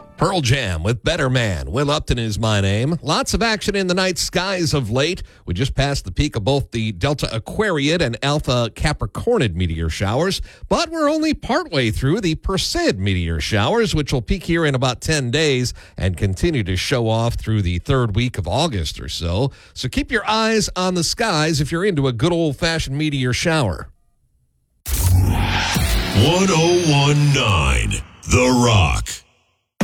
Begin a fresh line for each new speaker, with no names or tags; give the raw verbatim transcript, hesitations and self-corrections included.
Pearl Jam with Better Man. Will Upton is my name. Lots of action in the night skies of late. We just passed the peak of both the Delta Aquariid and Alpha Capricornid meteor showers, but we're only partway through the Perseid meteor showers, which will peak here in about ten days and continue to show off through the third week of August or so. So keep your eyes on the skies if you're into a good old-fashioned meteor shower.
one oh one point nine The Rock.